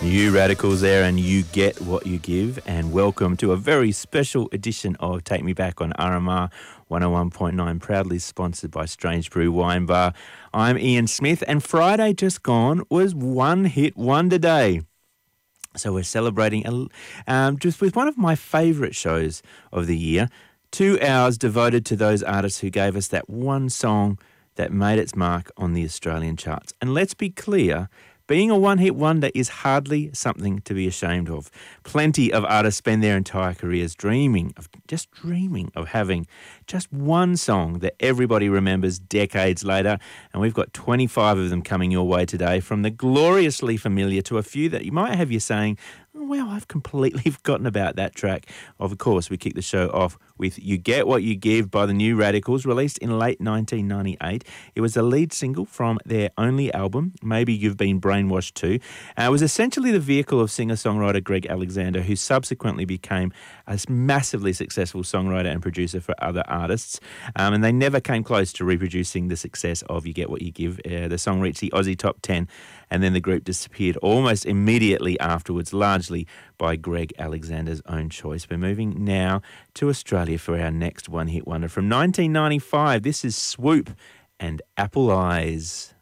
You Radicals there, and you get what you give. And welcome to a very special edition of Take Me Back on RMR 101.9, proudly sponsored by Strange Brew Wine Bar. I'm Ian Smith, and Friday just gone was One Hit Wonder Day. So we're celebrating just with one of my favourite shows of the year, 2 hours devoted to those artists who gave us that one song that made its mark on the Australian charts. And let's be clear, being a one-hit wonder is hardly something to be ashamed of. Plenty of artists spend their entire careers dreaming of having just one song that everybody remembers decades later, and we've got 25 of them coming your way today, from the gloriously familiar to a few that you might have you saying, well, I've completely forgotten about that track. Of course, we kick the show off with You Get What You Give by the New Radicals, released in late 1998. It was the lead single from their only album, Maybe You've Been Brainwashed Too. It was essentially the vehicle of singer-songwriter Greg Alexander, who subsequently became a massively successful songwriter and producer for other artists. And they never came close to reproducing the success of You Get What You Give. The song reached the Aussie Top 10, and then the group disappeared almost immediately afterwards, largely by Greg Alexander's own choice. We're moving now to Australia for our next one-hit wonder. From 1995, this is Swoop and Apple Eyes.